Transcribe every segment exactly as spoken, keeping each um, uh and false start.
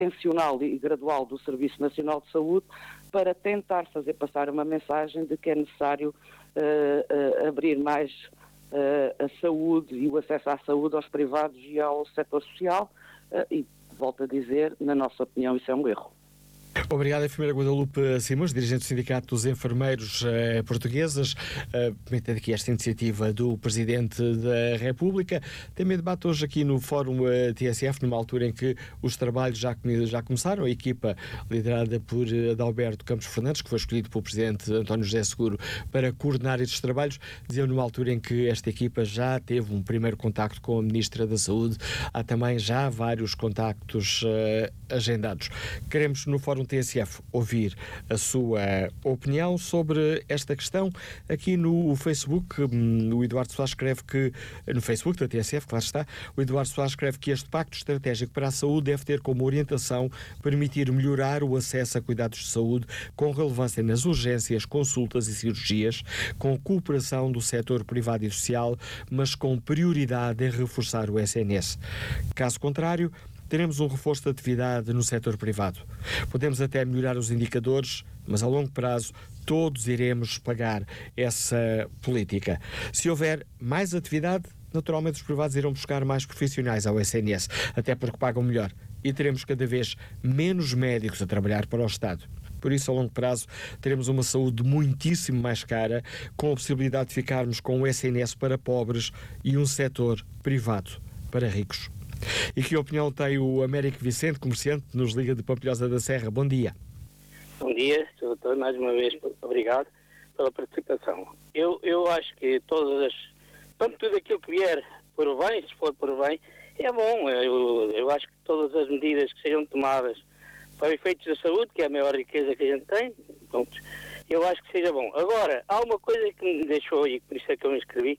intencional e gradual do Serviço Nacional de Saúde para tentar fazer passar uma mensagem de que é necessário uh, uh, abrir mais uh, a saúde e o acesso à saúde aos privados e ao setor social uh, e, volto a dizer, na nossa opinião, isso é um erro. Obrigado, enfermeira Guadalupe Simões, dirigente do Sindicato dos Enfermeiros eh, Portugueses. Uh, Permite aqui esta iniciativa do Presidente da República. Também debate hoje aqui no Fórum uh, T S F, numa altura em que os trabalhos já, já começaram. A equipa liderada por uh, Adalberto Campos Fernandes, que foi escolhido pelo Presidente António José Seguro para coordenar estes trabalhos, diziam numa altura em que esta equipa já teve um primeiro contacto com a Ministra da Saúde. Há também já vários contactos uh, agendados. Queremos no Fórum T S F ouvir a sua opinião sobre esta questão. Aqui no Facebook, o Eduardo Soares escreve que, no Facebook da T S F, claro está, o Eduardo Soares escreve que este Pacto Estratégico para a Saúde deve ter como orientação permitir melhorar o acesso a cuidados de saúde com relevância nas urgências, consultas e cirurgias, com cooperação do setor privado e social, mas com prioridade em reforçar o S N S. Caso contrário, teremos um reforço de atividade no setor privado. Podemos até melhorar os indicadores, mas a longo prazo todos iremos pagar essa política. Se houver mais atividade, naturalmente os privados irão buscar mais profissionais ao S N S, até porque pagam melhor, e teremos cada vez menos médicos a trabalhar para o Estado. Por isso, a longo prazo, teremos uma saúde muitíssimo mais cara, com a possibilidade de ficarmos com o S N S para pobres e um setor privado para ricos. E que opinião tem o Américo Vicente, comerciante, que nos liga de Pampilhosa da Serra? Bom dia. Bom dia, doutor, mais uma vez, obrigado pela participação. Eu, eu acho que todas as... Portanto, tudo aquilo que vier por bem, se for por bem, é bom. Eu, eu acho que todas as medidas que sejam tomadas para efeitos da saúde, que é a maior riqueza que a gente tem, pronto, eu acho que seja bom. Agora, há uma coisa que me deixou, e por isso é que eu me inscrevi,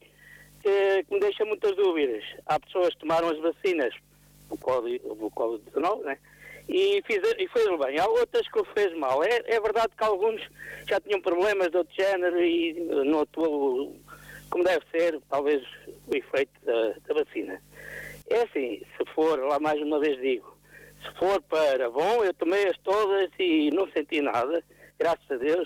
que me deixa muitas dúvidas. Há pessoas que tomaram as vacinas, o covid dezenove, né? E, fiz, e fez bem. Há outras que o fez mal. É, é verdade que alguns já tinham problemas de outro género e não atuou como deve ser, talvez, o efeito da, da vacina. É assim, se for, lá mais uma vez digo, se for para bom, eu tomei-as todas e não senti nada, graças a Deus,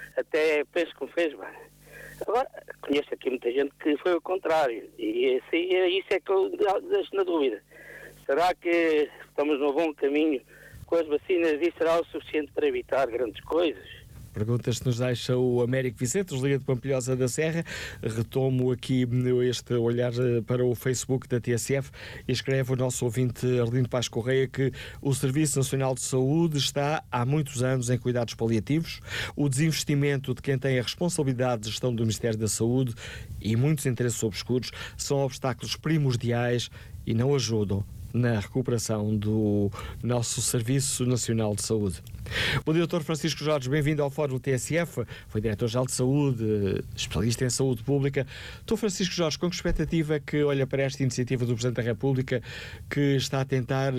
até penso que me fez bem. Agora, conheço aqui muita gente que foi o contrário, e assim, é isso é que eu deixo na dúvida. Será que estamos no bom caminho com as vacinas e será o suficiente para evitar grandes coisas? Perguntas que nos deixa o Américo Vicente, nos liga de Pampilhosa da Serra. Retomo aqui este olhar para o Facebook da T S F e escreve o nosso ouvinte Arlindo Paz Correia que o Serviço Nacional de Saúde está há muitos anos em cuidados paliativos. O desinvestimento de quem tem a responsabilidade de gestão do Ministério da Saúde e muitos interesses obscuros são obstáculos primordiais e não ajudam na recuperação do nosso Serviço Nacional de Saúde. Bom dia, doutor Francisco Jorge, bem-vindo ao Fórum T S F, foi Diretor-Geral de Saúde, especialista em saúde pública. doutor Francisco Jorge, com que expectativa é que olha para esta iniciativa do Presidente da República que está a tentar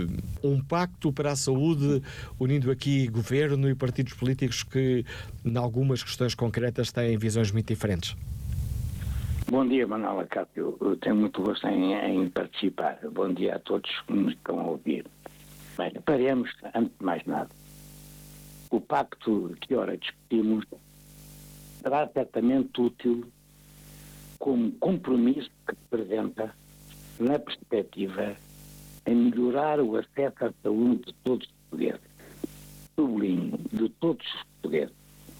um pacto para a saúde, unindo aqui governo e partidos políticos que, em algumas questões concretas, têm visões muito diferentes? Bom dia, Manuela Cássio. Eu tenho muito gosto em, em participar. Bom dia a todos que nos estão a ouvir. Bem, paremos, antes de mais nada. O pacto que ora discutimos será certamente útil como compromisso que apresenta na perspectiva em melhorar o acesso à saúde de todos os portugueses. Sublinho, de todos os portugueses.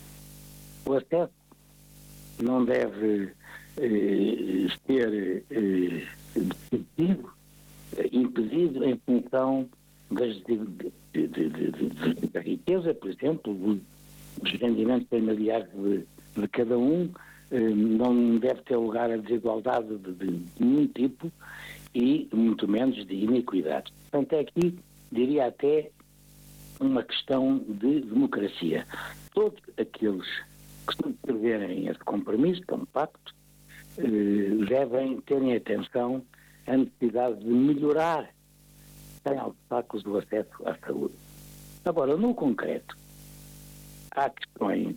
O acesso não deve eh, ser eh, impedido, impedido em função das, de, de, de, de, da riqueza, por exemplo, dos rendimentos familiares de, de cada um, eh, não deve ter lugar a desigualdade de, de nenhum tipo e muito menos de iniquidade. Portanto, é aqui, diria até, uma questão de democracia. Todos aqueles que subscreverem esse compromisso, que é um pacto, eh, devem ter em atenção a necessidade de melhorar sem obstáculos do acesso à saúde. Agora, no concreto, há questões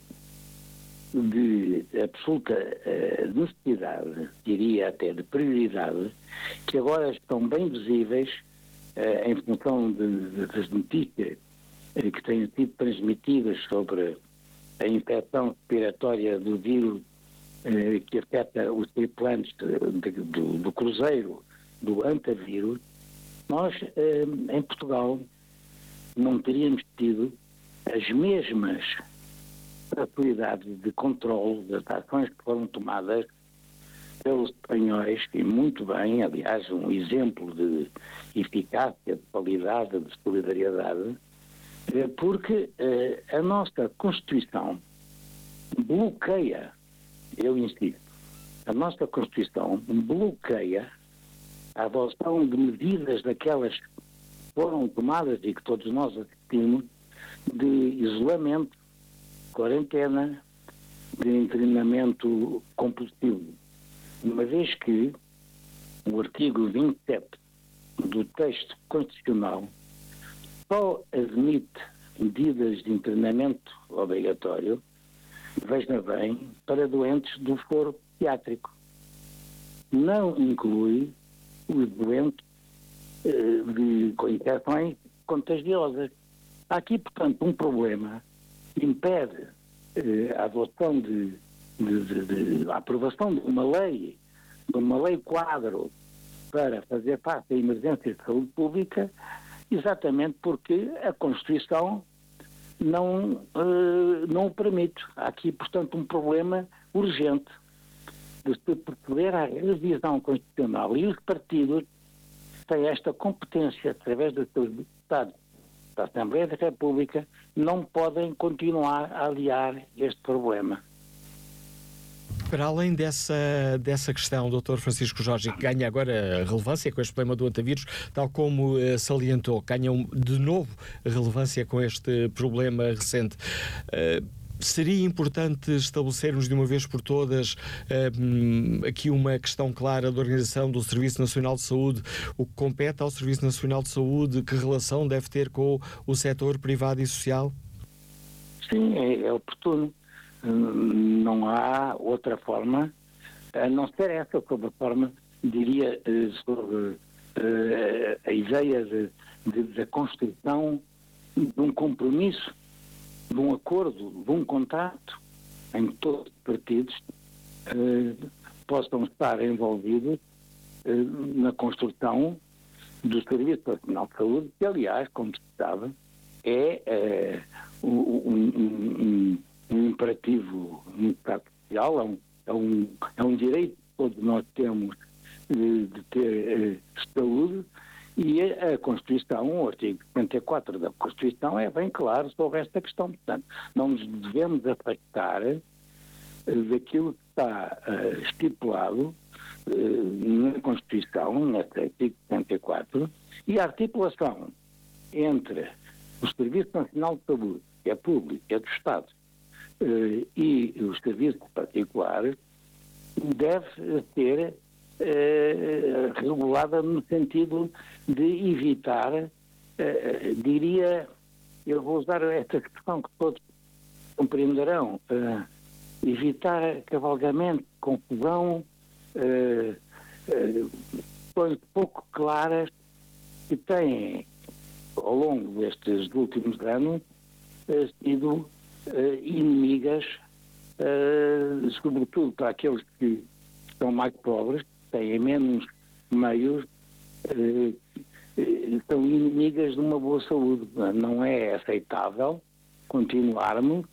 de absoluta eh, necessidade, diria até de prioridade, que agora estão bem visíveis eh, em função de, de, das notícias eh, que têm sido transmitidas sobre a infecção respiratória do vírus eh, que afeta os tripulantes de, de, do, do cruzeiro do antavírus, nós eh, em Portugal não teríamos tido as mesmas facilidades de controle das ações que foram tomadas pelos espanhóis, e muito bem, aliás, um exemplo de eficácia, de qualidade, de solidariedade, porque eh, a nossa Constituição bloqueia, eu insisto, a nossa Constituição bloqueia a adoção de medidas daquelas que foram tomadas e que todos nós assistimos, de isolamento, quarentena, de internamento compulsivo. Uma vez que o artigo vinte e sete do texto constitucional só admite medidas de internamento obrigatório, veja bem, para doentes do foro psiquiátrico. Não inclui os doentes eh, de, com infecções contagiosas. Há aqui, portanto, um problema que impede eh, a adoção de, de, de, de a aprovação de uma lei, de uma lei quadro para fazer face a emergências de saúde pública, exatamente porque a Constituição não, eh, não o permite. Há aqui, portanto, um problema urgente de se proceder à revisão constitucional, e os partidos têm esta competência através dos seus deputados da Assembleia da República, não podem continuar a aliar este problema. Para além dessa, dessa questão, doutor Francisco Jorge, que ganha agora relevância com este problema do antavírus, tal como uh, salientou, ganham de novo relevância com este problema recente. Uh, Seria importante estabelecermos de uma vez por todas uh, aqui uma questão clara da organização do Serviço Nacional de Saúde, o que compete ao Serviço Nacional de Saúde, que relação deve ter com o, o setor privado e social? Sim, é, é oportuno. Não há outra forma, a não ser essa, sobre a forma, diria, sobre uh, a ideia de, de, da construção de um compromisso, de um acordo, de um contrato, em que todos os partidos uh, possam estar envolvidos uh, na construção do Serviço Nacional de Saúde, que, aliás, como se sabe, é uh, um, um, um, um imperativo no Estado Social, é um, é, um, é um direito que todos nós temos de, de ter uh, saúde. E a Constituição, o artigo setenta e quatro da Constituição, é bem claro sobre esta questão. Portanto, não nos devemos afastar daquilo que está uh, estipulado uh, na Constituição, neste artigo setenta e quatro, e a articulação entre o Serviço Nacional de Saúde, que é público, que é do Estado, uh, e os serviços particulares, deve ter Uh, regulada no sentido de evitar, uh, diria, eu vou usar esta expressão que todos compreenderão, uh, evitar cavalgamento, confusão, uh, uh, coisas pouco claras que têm, ao longo destes últimos anos, uh, sido uh, inimigas, uh, sobretudo para aqueles que são mais pobres, têm menos meios, eh, eh, são inimigas de uma boa saúde. Não é aceitável continuarmos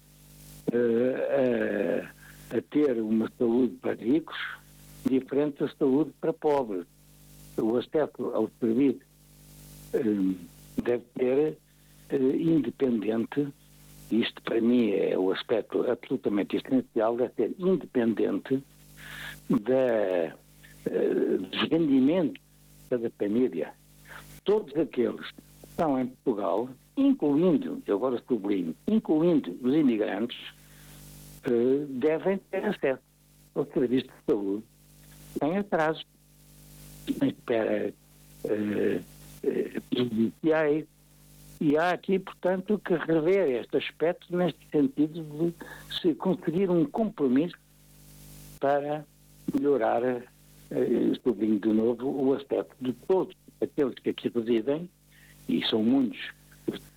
eh, a, a ter uma saúde para ricos diferente da saúde para pobres. O acesso ao serviço eh, deve ser eh, independente. Isto, para mim, é o aspecto absolutamente essencial, deve ser independente da dos rendimentos de cada família. Todos aqueles que estão em Portugal, incluindo, eu agora sublinho, incluindo os imigrantes, eh, devem ter acesso ao serviço de saúde sem atrasos, sem espera eh, eh, judiciais, e há aqui, portanto, que rever este aspecto neste sentido de se conseguir um compromisso para melhorar, eh, sublinho de novo, o aspecto de todos aqueles que aqui residem, e são muitos